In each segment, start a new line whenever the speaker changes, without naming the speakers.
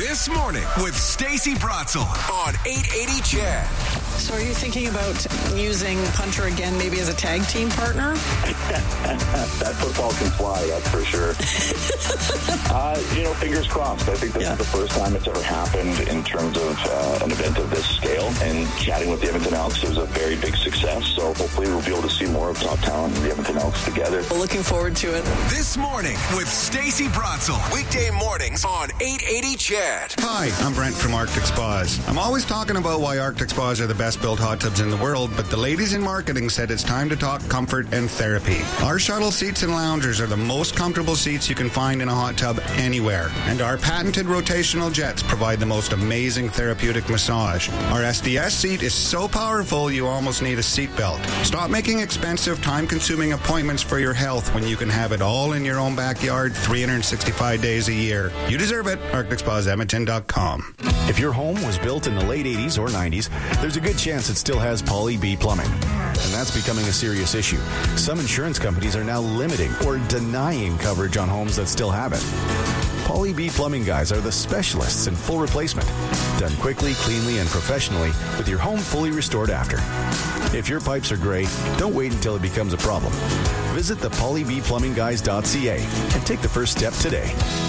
This Morning with Stacey Bratzel on 880 CHED.
So are you thinking about using Punter again maybe as a tag team partner?
That football can fly, that's for sure. Fingers crossed. I think this is the first time it's ever happened in terms of an event of this scale. And chatting with the Edmonton Elks, it was a very big success. So hopefully we'll be able to see more of top talent and the Edmonton Elks together.
Well, looking forward to it.
This Morning with Stacey Bratzel. Weekday mornings on 880 CHED.
Hi, I'm Brent from Arctic Spas. I'm always talking about why Arctic Spas are the best built hot tubs in the world, but the ladies in marketing said it's time to talk comfort and therapy. Our shuttle seats and loungers are the most comfortable seats you can find in a hot tub anywhere, and our patented rotational jets provide the most amazing therapeutic massage. Our SDS seat is so powerful you almost need a seatbelt. Stop making expensive, time-consuming appointments for your health when you can have it all in your own backyard 365 days a year. You deserve it. ArcticSpasEdmonton.com.
If your home was built in the late 80s or 90s, there's a good chance it still has Poly B plumbing. And that's becoming a serious issue. Some insurance companies are now limiting or denying coverage on homes that still have it. Poly B Plumbing Guys are the specialists in full replacement. Done quickly, cleanly, and professionally with your home fully restored after. If your pipes are gray, don't wait until it becomes a problem. Visit the polybplumbingguys.ca and take the first step today.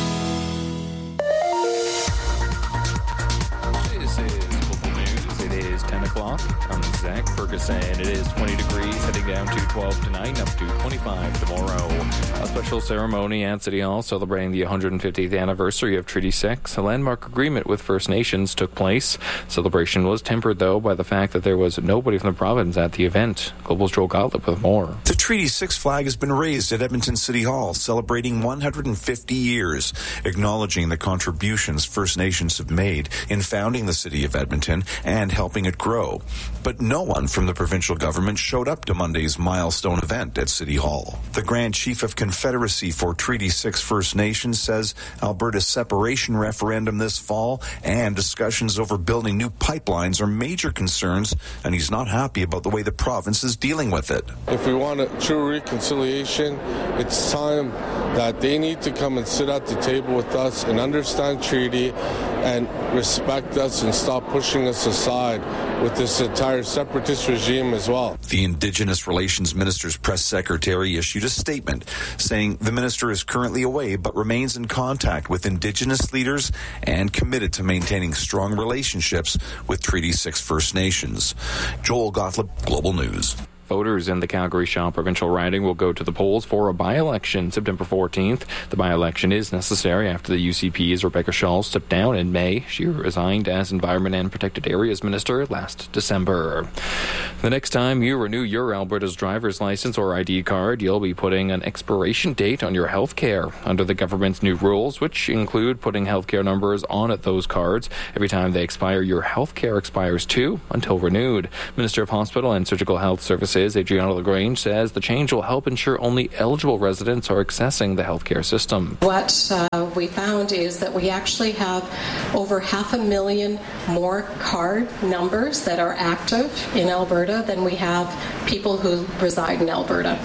It is 10 o'clock. I'm Zach Ferguson. It is 20 degrees, heading down to 12 tonight, up to 25 tomorrow. A special ceremony at City Hall celebrating the 150th anniversary of Treaty 6, a landmark agreement with First Nations, took place. Celebration was tempered, though, by the fact that there was nobody from the province at the event. Global's Joel Gottlieb with more.
The Treaty 6 flag has been raised at Edmonton City Hall, celebrating 150 years, acknowledging the contributions First Nations have made in founding the city of Edmonton and helping it grow. But no one from the provincial government showed up to Monday's milestone event at City Hall. The Grand Chief of Confederacy for Treaty 6 First Nations says Alberta's separation referendum this fall and discussions over building new pipelines are major concerns, and he's not happy about the way the province is dealing with it.
If we want a true reconciliation, it's time that they need to come and sit at the table with us and understand treaty and respect us and stop pushing us aside with this entire separatist regime as well.
The Indigenous Relations Minister's press secretary issued a statement saying the minister is currently away but remains in contact with Indigenous leaders and committed to maintaining strong relationships with Treaty 6 First Nations. Joel Gottlieb, Global News.
Voters in the Calgary Shaw provincial riding will go to the polls for a by-election September 14th. The by-election is necessary after the UCP's Rebecca Shaw stepped down in May. She resigned as Environment and Protected Areas Minister last December. The next time you renew your Alberta's driver's license or ID card, you'll be putting an expiration date on your health care under the government's new rules, which include putting health care numbers on those cards. Every time they expire, your health care expires too until renewed. Minister of Hospital and Surgical Health Services Adriana LaGrange says the change will help ensure only eligible residents are accessing the healthcare system.
What we found is that we actually have over 500,000 more card numbers that are active in Alberta than we have people who reside in Alberta.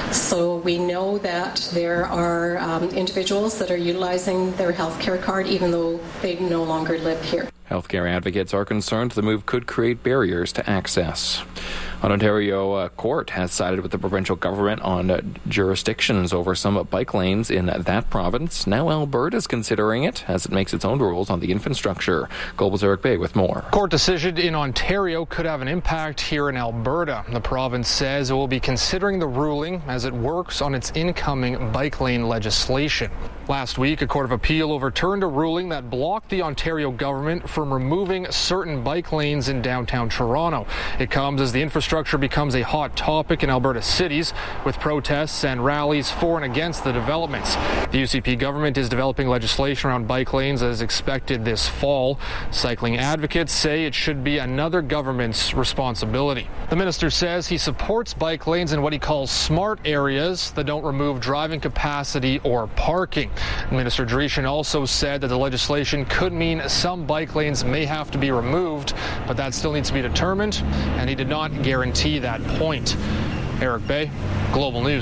So we know that there are individuals that are utilizing their healthcare card even though they no longer live here.
Healthcare advocates are concerned the move could create barriers to access. An Ontario court has sided with the provincial government on jurisdictions over some bike lanes in that province. Now Alberta is considering it as it makes its own rules on the infrastructure. Global's Eric Bay with more.
Court decision in Ontario could have an impact here in Alberta. The province says it will be considering the ruling as it works on its incoming bike lane legislation. Last week, a court of appeal overturned a ruling that blocked the Ontario government from removing certain bike lanes in downtown Toronto. It comes as the infrastructure becomes a hot topic in Alberta cities, with protests and rallies for and against the developments. The UCP government is developing legislation around bike lanes as expected this fall. Cycling advocates say it should be another government's responsibility. The minister says he supports bike lanes in what he calls smart areas that don't remove driving capacity or parking. Minister Dreeshen also said that the legislation could mean some bike lanes may have to be removed, but that still needs to be determined, and he did not guarantee that point. Eric Bay, Global News.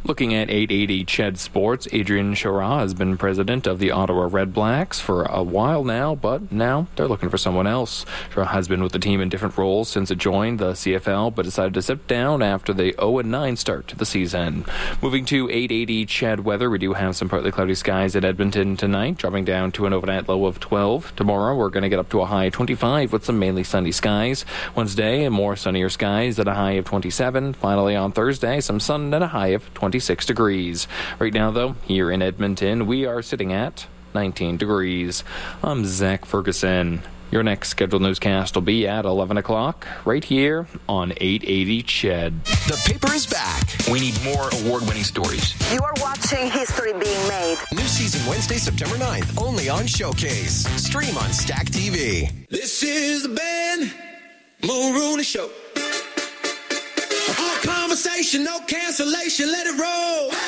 Looking at 880 Ched Sports, Adrian Chara has been president of the Ottawa Redblacks for a while now, but now they're looking for someone else. Chara has been with the team in different roles since it joined the CFL, but decided to step down after the 0-9 start to the season. Moving to 880 Ched weather, we do have some partly cloudy skies at Edmonton tonight, dropping down to an overnight low of 12. Tomorrow, we're going to get up to a high of 25 with some mainly sunny skies. Wednesday, more sunnier skies at a high of 27. Finally, on Thursday, some sun at a high of 26 degrees. Right now, though, here in Edmonton, we are sitting at 19 degrees. I'm Zach Ferguson. Your next scheduled newscast will be at 11 o'clock, right here on 880 Ched.
The paper is back. We need more award-winning stories.
You are watching history being made.
New season Wednesday, September 9th, only on Showcase. Stream on Stack TV.
This is the Ben Mulrooney Show. All conversation, no cancellation, let it roll.